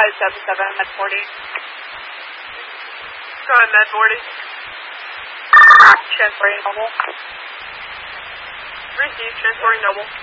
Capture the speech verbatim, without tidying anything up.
five seven seven, Med forty. Go ahead, Med forty. Transporting Noble. Receive, transporting Noble.